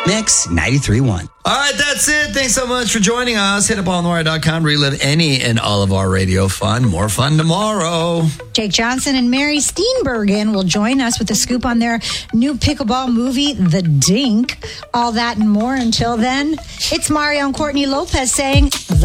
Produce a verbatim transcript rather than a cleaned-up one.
Mix ninety-three point one. All right, that's it. Thanks so much for joining us. Hit up on the wire dot com. Relive any and all of our radio fun. More fun tomorrow. Jake Johnson and Mary Steenburgen will join us with a scoop on their new pickleball movie, The Dink. All that and more. Until then, it's Mario and Courtney Lopez saying...